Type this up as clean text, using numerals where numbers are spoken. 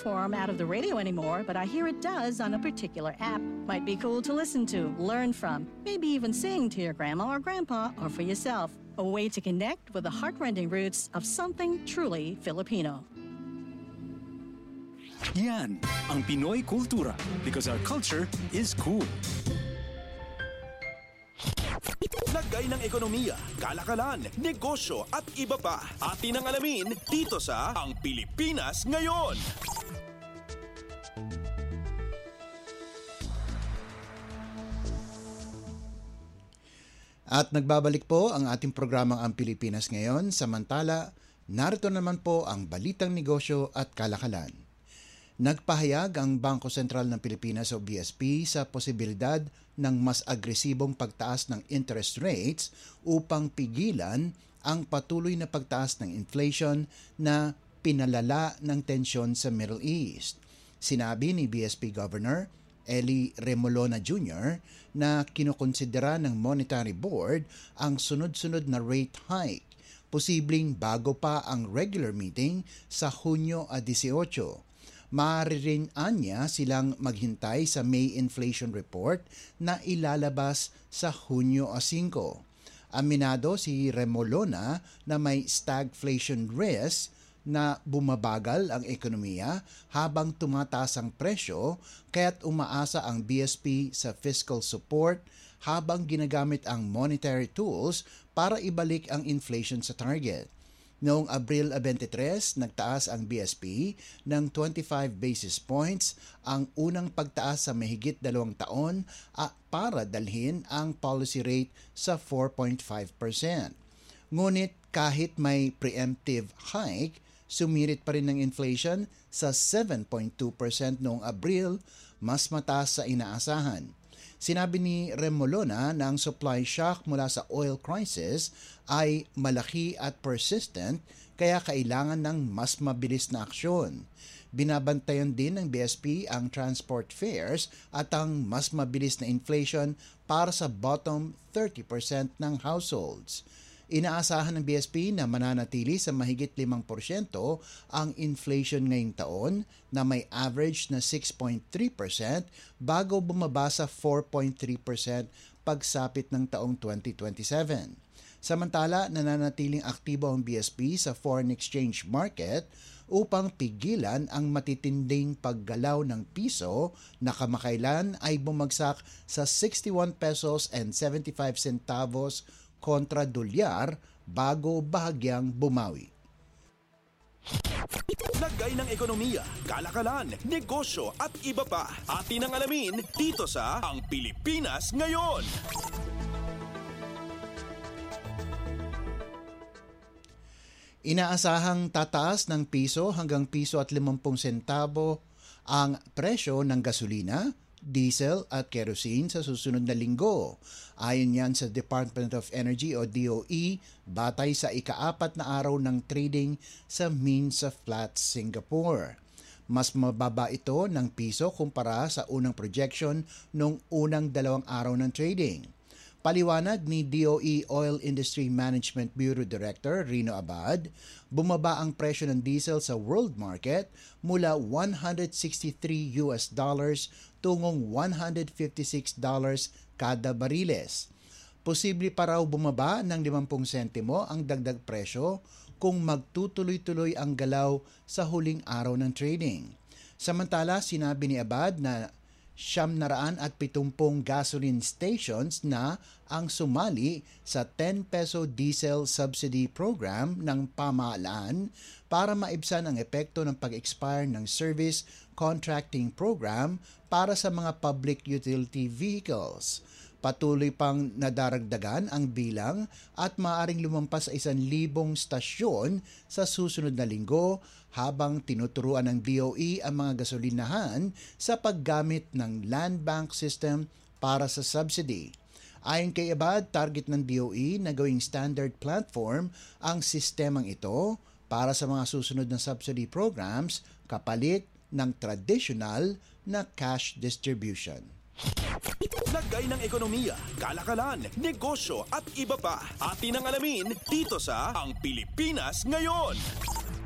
platform out of the radio anymore, but I hear it does on a particular app. Might be cool to listen to, learn from, maybe even sing to your grandma or grandpa or for yourself. A way to connect with the heartrending roots of something truly Filipino. Yan ang Pinoy kultura because our culture is cool. Lagay ng ekonomiya, kalakalan, negosyo at iba pa. Atin ang alamin dito sa Ang Pilipinas Ngayon. At nagbabalik po ang ating programang Ang Pilipinas Ngayon. Samantala, narito naman po ang balitang negosyo at kalakalan. Nagpahayag ang Bangko Sentral ng Pilipinas o BSP sa posibilidad ng mas agresibong pagtaas ng interest rates upang pigilan ang patuloy na pagtaas ng inflation na pinalala ng tensyon sa Middle East. Sinabi ni BSP Governor Eli Remolona Jr. na kinukonsidera ng Monetary Board ang sunod-sunod na rate hike, posibleng bago pa ang regular meeting sa Hunyo 18. Maaari rin anya silang maghintay sa May inflation report na ilalabas sa Hunyo 5. Aminado si Remolona na may stagflation risk na bumabagal ang ekonomiya habang tumataas ang presyo, kaya't umaasa ang BSP sa fiscal support habang ginagamit ang monetary tools para ibalik ang inflation sa target. Noong Abril 23, nagtaas ang BSP ng 25 basis points, ang unang pagtaas sa mahigit 2 taon para dalhin ang policy rate sa 4.5%. Ngunit kahit may preemptive hike, sumirit pa rin ng inflation sa 7.2% noong Abril, mas mataas sa inaasahan. Sinabi ni Remolona na ang supply shock mula sa oil crisis ay malaki at persistent kaya kailangan ng mas mabilis na aksyon. Binabantayan din ng BSP ang transport fares at ang mas mabilis na inflation para sa bottom 30% ng households. Inaasahan ng BSP na mananatili sa mahigit 5% ang inflation ngayong taon na may average na 6.3% bago bumaba sa 4.3% pagsapit ng taong 2027. Samantala, nananatiling aktibo ang BSP sa foreign exchange market upang pigilan ang matitinding paggalaw ng piso na kamakailan ay bumagsak sa 61 pesos and 75 centavos kontra dolyar bago bahagyang bumawi. Lagay ng ekonomiya, kalakalan, negosyo at iba pa. Atin ang alamin dito sa Ang Pilipinas Ngayon. Inaasahang tataas ng piso hanggang piso at 50 sentavo ang presyo ng gasolina, diesel at kerosene sa susunod na linggo. Ayon yan sa Department of Energy o DOE, batay sa ika-4 na araw ng trading sa Minsa Flats, Singapore. Mas mababa ito ng piso kumpara sa unang projection nung unang 2 araw ng trading. Paliwanag ni DOE Oil Industry Management Bureau Director Rino Abad, bumaba ang presyo ng diesel sa world market mula $163 tungong $156 kada bariles. Posible pa raw bumaba ng 50 sentimo ang dagdag presyo kung magtutuloy-tuloy ang galaw sa huling araw ng trading. Samantala, sinabi ni Abad na 770 gasoline stations na ang sumali sa 10 peso diesel subsidy program ng pamahalaan para maibsan ang epekto ng pag-expire ng service contracting program para sa mga public utility vehicles. Patuloy pang nadaragdagan ang bilang at maaaring lumampas sa 1,000 stasyon sa susunod na linggo habang tinuturuan ng DOE ang mga gasolinahan sa paggamit ng land bank system para sa subsidy. Ayon kay Abad, target ng DOE na gawing standard platform ang sistemang ito para sa mga susunod na subsidy programs kapalit ng traditional na cash distribution. Lagay ng ekonomiya, kalakalan, negosyo at iba pa. Atin ang alamin dito sa Ang Pilipinas Ngayon.